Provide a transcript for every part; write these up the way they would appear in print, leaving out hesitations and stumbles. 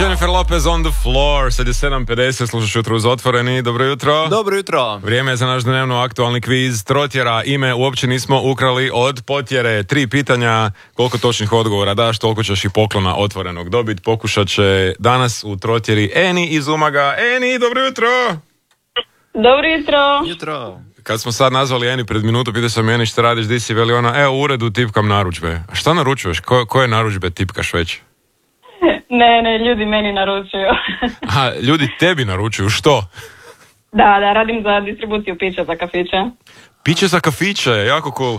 Jennifer Lopez on the floor. Sad je 7:50, slušaš Jutro uz Otvoreni. Dobro jutro. Dobro jutro. Vrijeme je za naš dnevno aktualni kviz. Trotjera, ime uopće nismo ukrali od potjere. 3 pitanja, koliko točnih odgovora daš, toliko ćeš i poklona Otvorenog dobiti. Pokušat će danas u Trotjeri Eni iz Umaga. Eni, dobro jutro. Dobro jutro. Jutro. Kad smo sad nazvali Eni pred minutu, pitao sam Eni šta radiš, di si, veli ona, u uredu tipkam narudžbe. A šta naručuješ? Koje narudžbe tipkaš već? Ne, ljudi meni naručuju. A, ljudi tebi naručuju, što? Da, radim za distribuciju pića za kafiće. Piće za kafiće, jako cool.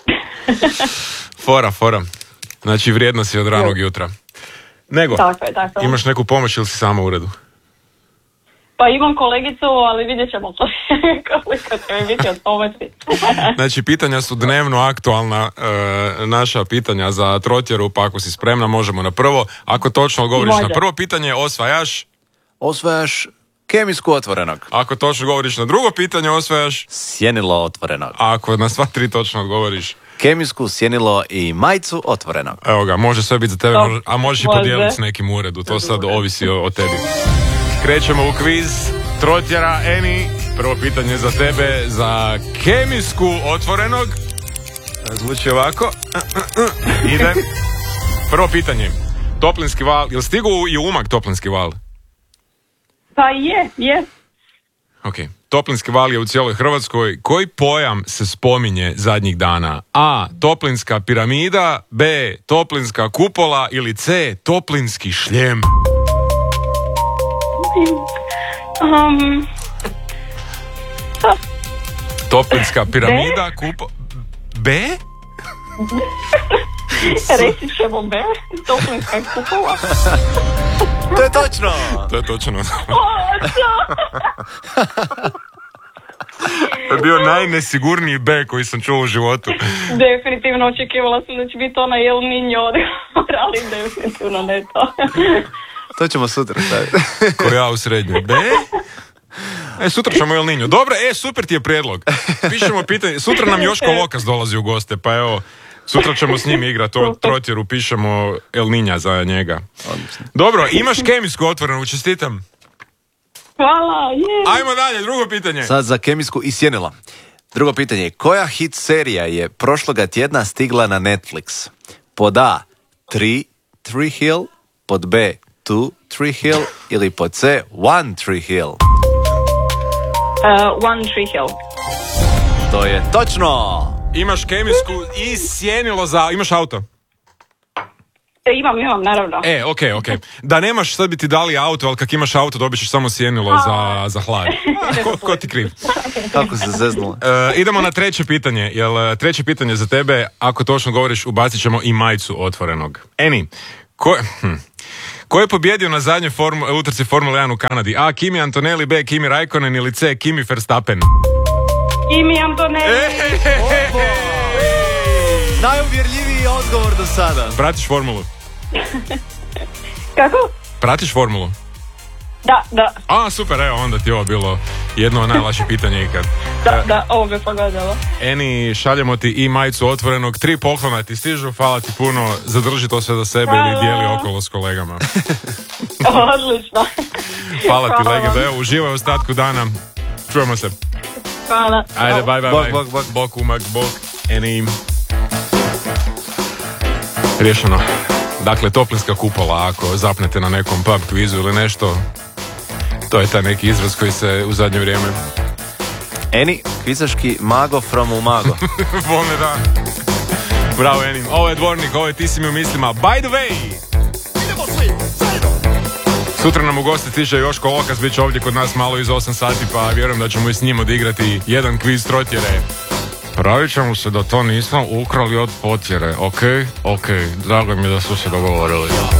Fora. Znači vrijedno si od ranog jutra. Nego, tako je. imaš neku pomoć ili si sama u uredu? Pa imam kolegicu, ali vidjet ćemo koliko će mi biti od pomoći. Znači, pitanja su dnevno aktualna, naša pitanja za Trotjeru, pa ako si spremna, možemo na prvo. Ako točno odgovoriš na prvo pitanje, Osvajaš kemijsku Otvorenog. Ako točno govoriš na drugo pitanje, osvajaš Sjenilo Otvorenog. Ako na sva 3 točno odgovoriš, kemijsku, sjenilo i majicu Otvorenog. Evo ga, može sve biti za tebe, a možeš i podijeliti s nekim u uredu, to sad ovisi o tebi. Krećemo u kviz Trotjera, Eni. Prvo pitanje za tebe, za kemijsku Otvorenog. Zvuči ovako. Ide. Prvo pitanje. Toplinski val. Jel stigao i u Umag Toplinski val? Pa je. Ok. Toplinski val je u cijeloj Hrvatskoj. Koji pojam se spominje zadnjih dana? A. Toplinska piramida. B. Toplinska kupola. Ili C. Toplinski šljem. Toplinska piramida, B? Reći ćemo B, toplinska kupola. To je točno. To je bio najnesigurniji B koji sam čuo u životu. Definitivno očekivala sam da će biti ona El Niño, ali definitivno ne to. To ćemo sutra staviti. Ko ja u srednjoj. B? Sutra ćemo El Niño. Dobro, super ti je prijedlog. Pišemo pitanje. Sutra nam Joško Lokas dolazi u goste, pa evo, sutra ćemo s njim igrati o Trotjeru, pišemo El Niña za njega. Odlično. Dobro, imaš kemijsku Otvorenu, čestitam. Hvala, je. Ajmo dalje, drugo pitanje. Sad za kemijsku i sjenila. Drugo pitanje, koja hit serija je prošloga tjedna stigla na Netflix? Pod A, 3 Hill, pod B, 2 Hill ili pod C, 1 Hill? 1 Hill. To je točno! Imaš kemijsku i sjenilo za... Imaš auto? Imam, naravno. Ok. Da nemaš, sad bi ti dali auto, ali kak imaš auto dobit ćeš samo sjenilo za hlad. Ko ti kriv? Kako se zeznula? Idemo na treće pitanje. Treće pitanje za tebe, ako točno govoriš, ubacit ćemo i majicu Otvorenog. Eni, ko je pobjedio na zadnjoj utrci Formule 1 u Kanadi? A. Kimi Antonelli, B. Kimi Raikkonen ili C. Kimi Verstappen? Kimi Antonelli. Najuvjerljiviji odgovor do sada. Pratiš formulu? Kako? Pratiš formulu? Da. A, super, evo, onda ti ovo bilo jedno od najlažih pitanja ikad. Da, ovo me pogodilo. Eni, šaljemo ti i majicu Otvorenog, 3 poklona ti stižu, hvala ti puno, zadrži to sve za sebe ili dijeli okolo s kolegama. Odlično. Hvala ti, legenda, evo, uživaj u ostatku dana, čujemo se. Hvala. Ajde, bye. Bok, Umag, bok, Eni. Riješeno. Dakle, toplinska kupola, ako zapnete na nekom pub kvizu ili nešto, to je taj neki izraz koji se u zadnje vrijeme... Eni, kvizaški mago from Umago. Volne da. Bravo, Eni. Ovo je Dvornik, ovo je Ti si mi u mislima. By the way! Sutra nam u goste stiže Joško Lokas, bit će ovdje kod nas malo iz 8 sati, pa vjerujem da ćemo i s njim odigrati jedan kviz Trotjere. Pravit ćemo se da to nismo ukrali od potjere, ok? Drago mi je da su se dogovorili.